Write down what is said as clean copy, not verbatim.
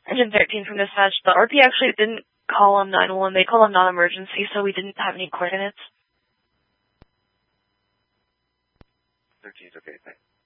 Engine 13 from dispatch. The RP actually didn't call on 911. They called on non-emergency, so we didn't have any coordinates. 13's okay, thanks.